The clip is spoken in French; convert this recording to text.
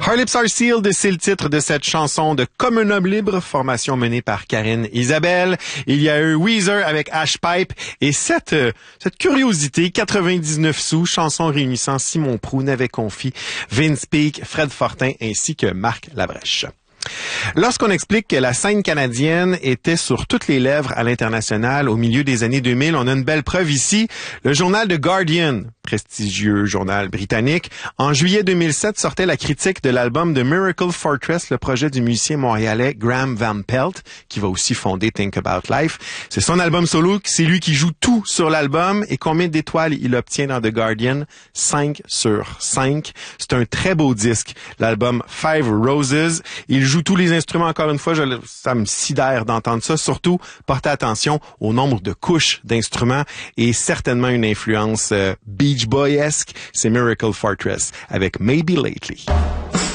Her Lips Are Sealed, c'est le titre de cette chanson de Comme un homme libre, formation menée par Karine Isabelle. Il y a eu Weezer avec Ash Pipe et cette curiosité, 99 sous, chanson réunissant Simon Prou, Navet Confi, Vince Peake, Fred Fortin ainsi que Marc Labrèche. Lorsqu'on explique que la scène canadienne était sur toutes les lèvres à l'international au milieu des années 2000, on a une belle preuve ici. Le journal The Guardian, prestigieux journal britannique, en juillet 2007 sortait la critique de l'album de Miracle Fortress, le projet du musicien montréalais Graham Van Pelt, qui va aussi fonder Think About Life. C'est son album solo, c'est lui qui joue tout sur l'album. Et combien d'étoiles il obtient dans The Guardian? 5 sur 5. C'est un très beau disque, l'album Five Roses. Il joue tous les instruments, encore une fois, ça me sidère d'entendre ça. Surtout, portez attention au nombre de couches d'instruments et certainement une influence Beach Boy-esque. C'est Miracle Fortress avec Maybe Lately.